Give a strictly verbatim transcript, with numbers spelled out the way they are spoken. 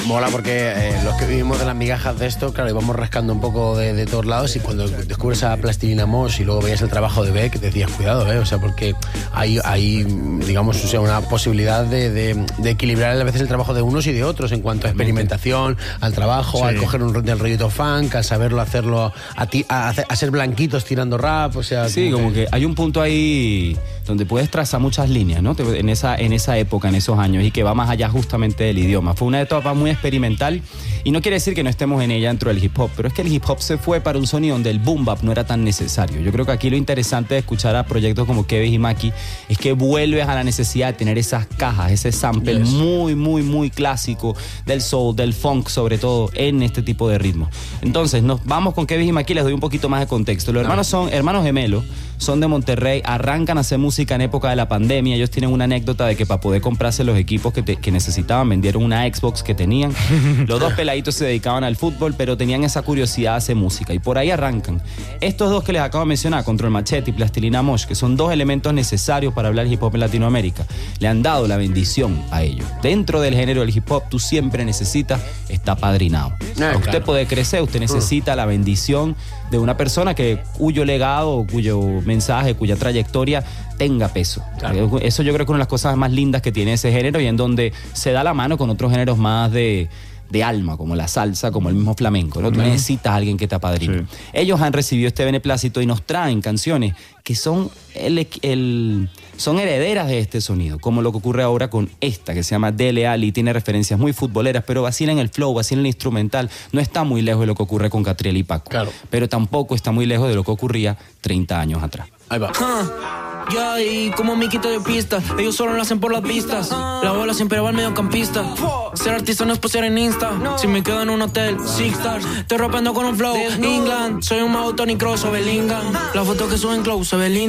Mola porque eh, los que vivimos de las migajas de esto, claro, íbamos rascando un poco de, de todos lados y cuando descubres a Plastilina Mosh y luego veías el trabajo de Beck, decías, cuidado, ¿eh? O sea, porque hay, hay digamos, o sea, una posibilidad de, de, de equilibrar a veces el trabajo de unos y de otros en cuanto a experimentación, al trabajo, sí. Al coger un del rollito funk, a saberlo hacerlo, a, ti, a, a ser blanquitos tirando rap, o sea... Sí, como que... que hay un punto ahí donde puedes trazar muchas líneas, ¿no? En esa, en esa época, en esos años, y que va más allá justamente del idioma. Fue una etapa muy experimental y no quiere decir que no estemos en ella dentro del hip hop, pero es que el hip hop se fue para un sonido donde el boom bap no era tan necesario. Yo creo que aquí lo interesante de escuchar a proyectos como Kevin y Maki es que vuelves a la necesidad de tener esas cajas, ese sample yes. muy, muy, muy clásico del soul, del funk sobre todo, en este tipo de ritmos. Entonces, nos vamos con Kevin y Maki, les doy un poquito más de contexto. Los hermanos son hermanos gemelos, son de Monterrey, arrancan a hacer música en época de la pandemia. Ellos tienen una anécdota de que para poder comprarse los equipos que, te, que necesitaban, vendieron una Xbox que tenían. Los dos peladitos se dedicaban al fútbol, pero tenían esa curiosidad de hacer música. Y por ahí arrancan. Estos dos que les acabo de mencionar, Control Machete y Plastilina Mosh, que son dos elementos necesarios para hablar hip hop en Latinoamérica, le han dado la bendición a ellos. Dentro del género del hip hop, tú siempre necesitas estar padrinado. Para usted claro. poder crecer, usted necesita uh. la bendición de una persona que, cuyo legado, cuyo mensaje, cuya trayectoria tenga peso. Claro. Eso yo creo que es una de las cosas más lindas que tiene ese género y en donde se da la mano con otros géneros más de, de alma, como la salsa, como el mismo flamenco, ¿no? Uh-huh. Tú necesitas a alguien que te apadrine. Sí. Ellos han recibido este beneplácito y nos traen canciones que son el, el, son herederas de este sonido, como lo que ocurre ahora con esta, que se llama Dele Ali, tiene referencias muy futboleras, pero vacila en el flow, vacila en el instrumental, no está muy lejos de lo que ocurre con Catriel y Paco, claro. pero tampoco está muy lejos de lo que ocurría treinta años atrás. Ahí va. Uh, ya, y como mi quito de pista, ellos solo lo hacen por las vistas. La bola siempre va al mediocampista. Ser artista no es poseer en Insta. Si me quedo en un hotel, Six Stars, estoy rapeando con un flow. England, soy un mago Tony Kroos o Bellingham. La foto que suben close, se ve linda.